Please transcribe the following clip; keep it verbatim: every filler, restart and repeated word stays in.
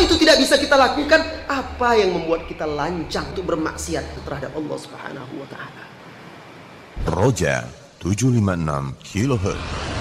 itu tidak bisa kita lakukan, apa yang membuat kita lancang untuk bermaksiat terhadap Allah Subhanahu wa taala? Roja tujuh lima enam kilohertz.